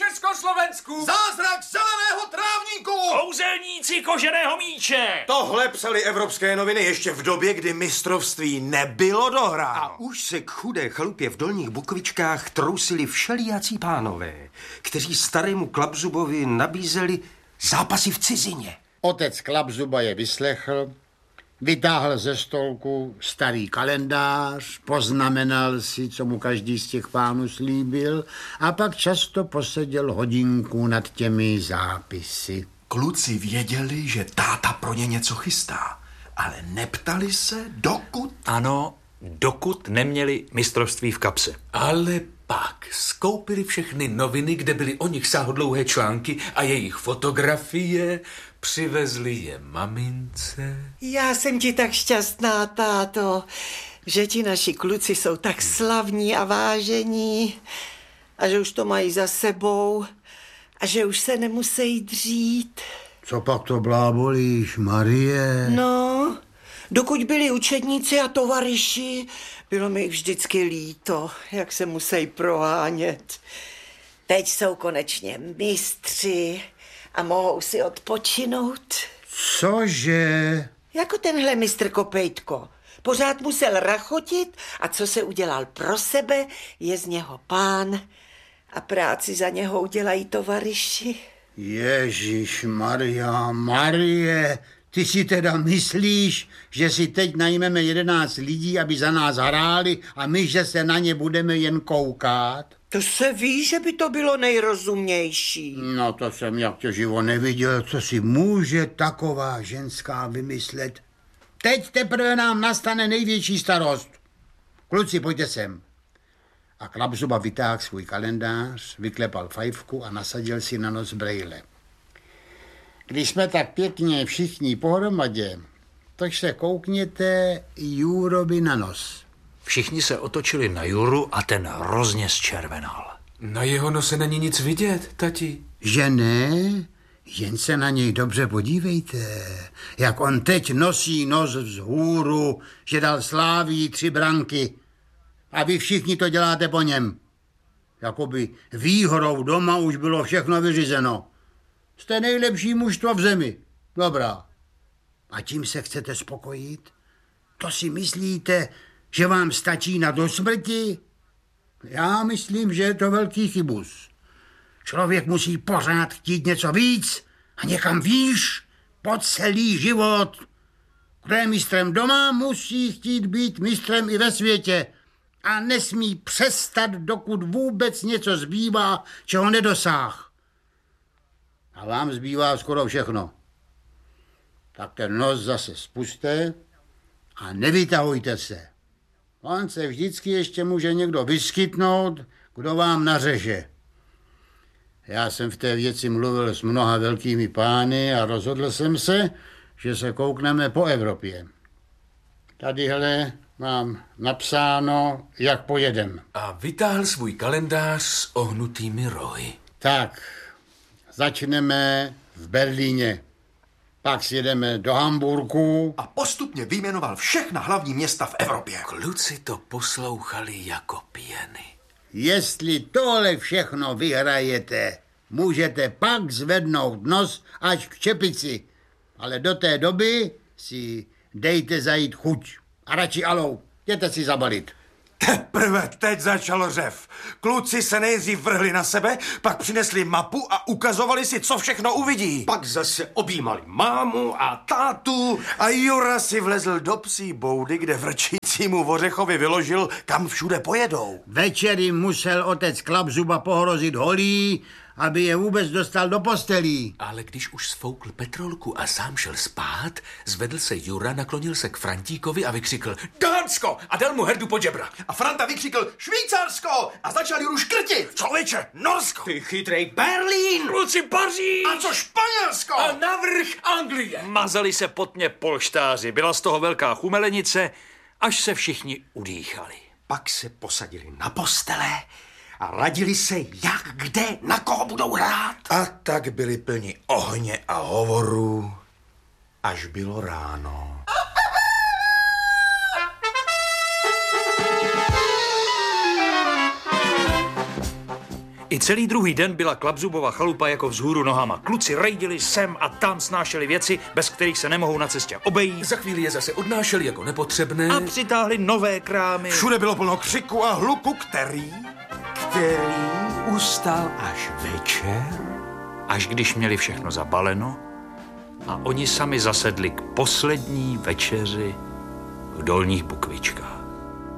Československu! Zázrak zeleného trávníku! Kouzelníci koženého míče! Tohle psali evropské noviny ještě v době, kdy mistrovství nebylo dohráno. A už se k chudé chalupě v Dolních Bukovičkách trousili všelijací pánové, kteří starému Klapzubovi nabízeli zápasy v cizině. Otec Klapzuba je vyslechl, vytáhl ze stolku starý kalendář, poznamenal si, co mu každý z těch pánů slíbil a pak často poseděl hodinku nad těmi zápisy. Kluci věděli, že táta pro ně něco chystá, ale neptali se, dokud... Ano, dokud neměli mistrovství v kapse. Ale pak skoupili všechny noviny, kde byly o nich sáhodlouhé články a jejich fotografie, přivezli je mamince. Já jsem ti tak šťastná, táto, že ti naši kluci jsou tak slavní a vážení a že už to mají za sebou a že už se nemusí dřít. Co pak to blábolíš, Marie? No, dokud byli učedníci a tovaryši, bylo mi vždycky líto, jak se musí prohánět. Teď jsou konečně mistři a mohou si odpočinout. Cože? Jako tenhle mistr Kopejtko. Pořád musel rachotit a co se udělal pro sebe, je z něho pán a práci za něho udělají tovaryši. Ježíš Marie, ty si teda myslíš, že si teď najmeme 11 lidí, aby za nás hráli a my, že se na ně budeme jen koukat? To se ví, že by to bylo nejrozumnější. No to jsem jak to živo neviděl, co si může taková ženská vymyslet. Teď teprve nám nastane největší starost. Kluci, pojďte sem. A Klapzuba vytáhl svůj kalendář, vyklepal fajfku a nasadil si na nos brejle. Když jsme tak pěkně všichni pohromadě, tak se koukněte Jurovi na nos. Všichni se otočili na Juru a ten hrozně zčervenal. Na jeho nose není nic vidět, tati. Že ne? Jen se na něj dobře podívejte, jak on teď nosí nos vzhůru, že dal Slávii 3 branky a vy všichni to děláte po něm. Jakoby výhrou doma už bylo všechno vyřízeno. Jste nejlepší mužstvo v zemi. Dobrá. A tím se chcete spokojit? To si myslíte, že vám stačí na do smrti? Já myslím, že je to velký chybus. Člověk musí pořád chtít něco víc a někam výš po celý život. Kdo je mistrem doma, musí chtít být mistrem i ve světě a nesmí přestat, dokud vůbec něco zbývá, čeho nedosáh. A vám zbývá skoro všechno. Tak ten nos zase spuste a nevytahujte se. On se vždycky ještě může někdo vyskytnout, kdo vám nařeže. Já jsem v té věci mluvil s mnoha velkými pány a rozhodl jsem se, že se koukneme po Evropě. Tadyhle mám napsáno, jak pojedem. A vytáhl svůj kalendář s ohnutými rohy. Tak, začneme v Berlíně. Pak sjedeme do Hamburku. A postupně vyjmenoval všechna hlavní města v Evropě. Kluci to poslouchali jako pěny. Jestli tohle všechno vyhrajete, můžete pak zvednout nos až k čepici. Ale do té doby si dejte zajít chuť. A radši alou, jděte si zabalit. Teprve teď začal řev. Kluci se nejdřív vrhli na sebe, pak přinesli mapu a ukazovali si, co všechno uvidí. Pak zase objímali mámu a tátu. A Jura si vlezl do psí boudy, kde vrčícímu Vořechovi vyložil, kam všude pojedou. Večery musel otec Klapzuba pohrozit holí, aby je vůbec dostal do postelí. Ale když už sfoukl petrolku a sám šel spát, zvedl se Jura, naklonil se k Frantíkovi a vykřikl Dánsko! A dal mu herdu pod žebra. A Franta vykřikl Švýcarsko a začal Juru škrtit. Člověče, Norsko. Ty chytrej Berlín. Kluci Paříž! A co Španělsko? A navrch Anglie. Mazali se potně polštáři, byla z toho velká chumelenice, až se všichni udýchali. Pak se posadili na postele a radili se, jak, kde, na koho budou hrát. A tak byli plni ohně a hovorů, až bylo ráno. I celý druhý den byla Klapzubova chalupa jako vzhůru nohama. Kluci rejdili sem a tam, snášeli věci, bez kterých se nemohou na cestě obejít. Za chvíli je zase odnášeli jako nepotřebné. A přitáhli nové krámy. Všude bylo plno křiku a hluku, který ustal až večer. Až když měli všechno zabaleno a oni sami zasedli k poslední večeři v Dolních Bukvičkách.